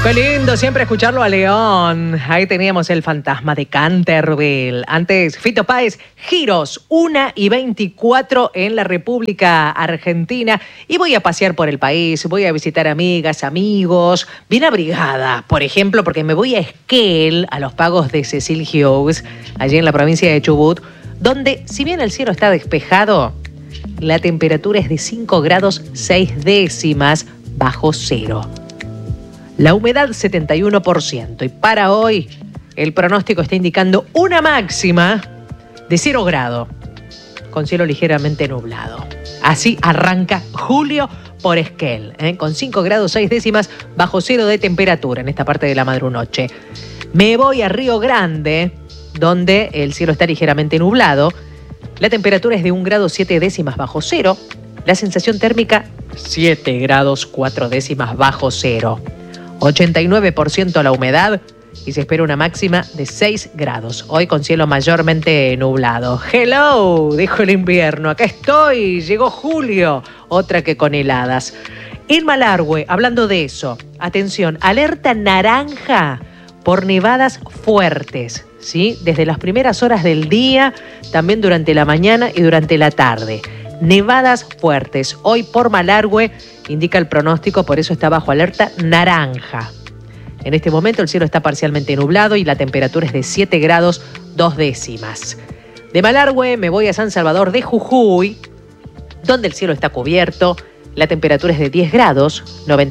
Qué lindo siempre escucharlo a León. Ahí teníamos el fantasma de Canterville. Antes, Fito Páez, giros 1:24 en la República Argentina. Y voy a pasear por el país, voy a visitar amigas, amigos, bien abrigada, por ejemplo, porque me voy a Esquel, a los pagos de Cecil Hughes, allí en la provincia de Chubut, donde, si bien el cielo está despejado, la temperatura es de 5 grados 6 décimas bajo cero. La humedad 71%, y para hoy el pronóstico está indicando una máxima de 0 grado, con cielo ligeramente nublado. Así arranca julio por Esquel, con 5 grados 6 décimas bajo cero de temperatura en esta parte de la madrunoche. Me voy a Río Grande, donde el cielo está ligeramente nublado. La temperatura es de 1 grado 7 décimas bajo cero. La sensación térmica 7 grados 4 décimas bajo cero. 89% la humedad y se espera una máxima de 6 grados. Hoy con cielo mayormente nublado. Hello, dijo el invierno. Acá estoy, llegó julio. Otra que con heladas. En Malargüe, hablando de eso, atención, alerta naranja por nevadas fuertes, ¿sí? Desde las primeras horas del día, también durante la mañana y durante la tarde. Nevadas fuertes. Hoy por Malargüe indica el pronóstico, por eso está bajo alerta naranja. En este momento el cielo está parcialmente nublado y la temperatura es de 7 grados 2 décimas. De Malargüe me voy a San Salvador de Jujuy, donde el cielo está cubierto. La temperatura es de 10 grados,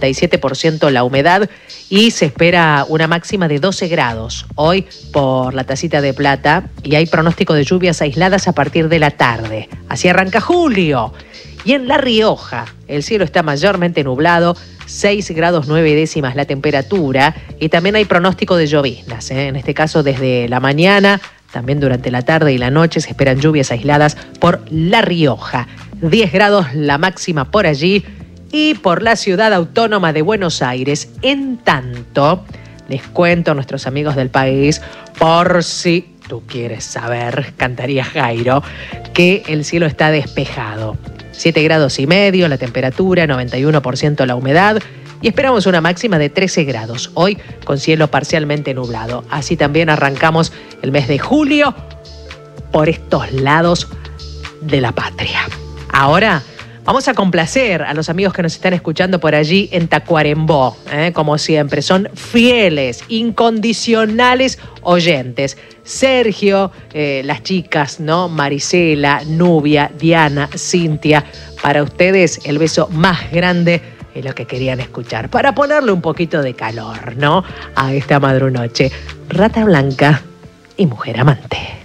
97% la humedad y se espera una máxima de 12 grados hoy por la Tacita de Plata y hay pronóstico de lluvias aisladas a partir de la tarde. Así arranca julio. Y en La Rioja el cielo está mayormente nublado, 6 grados 9 décimas la temperatura y también hay pronóstico de lloviznas. En este caso desde la mañana, también durante la tarde y la noche se esperan lluvias aisladas por La Rioja. 10 grados la máxima por allí y por la ciudad autónoma de Buenos Aires. En tanto, les cuento a nuestros amigos del país, por si tú quieres saber, cantaría Jairo, que el cielo está despejado. 7 grados y medio la temperatura, 91% la humedad y esperamos una máxima de 13 grados. Hoy con cielo parcialmente nublado. Así también arrancamos el mes de julio por estos lados de la patria. Ahora vamos a complacer a los amigos que nos están escuchando por allí en Tacuarembó, como siempre. Son fieles, incondicionales oyentes. Sergio, las chicas, ¿no? Marisela, Nubia, Diana, Cintia. Para ustedes el beso más grande es lo que querían escuchar. Para ponerle un poquito de calor, ¿no? A esta madrunoche. Rata Blanca y Mujer Amante.